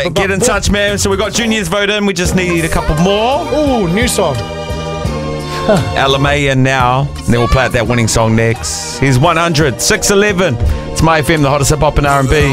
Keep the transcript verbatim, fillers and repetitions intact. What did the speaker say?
right, get in touch, man. So we got Junior's vote in. We just need a couple more. Ooh, new song. L M A in now. And then we'll play out that winning song next. Here's one hundred, six eleven. It's My F M, the hottest hip hop and R and B.